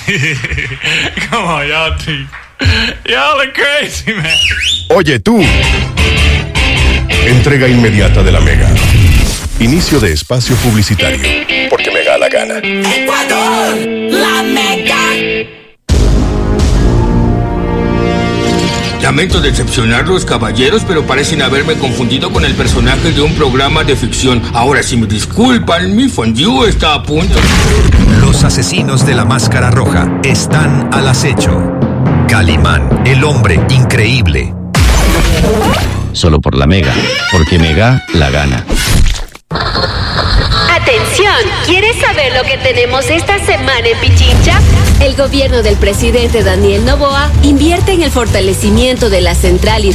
Come on, y'all are crazy, man. Oye, tú. Entrega inmediata de la Mega. Inicio de espacio publicitario. Porque me da la gana. Ecuador, la Mega. Lamento decepcionarlos, caballeros, pero parecen haberme confundido con el personaje de un programa de ficción. Ahora, si me disculpan, mi fondue está a punto. Los asesinos de la máscara roja están al acecho. Calimán, el hombre increíble. Solo por la Mega, porque Mega la gana. Atención, ¿quieres saber lo que tenemos esta semana en Pichincha? El gobierno del presidente Daniel Noboa invierte en el fortalecimiento de la central hidroeléctrica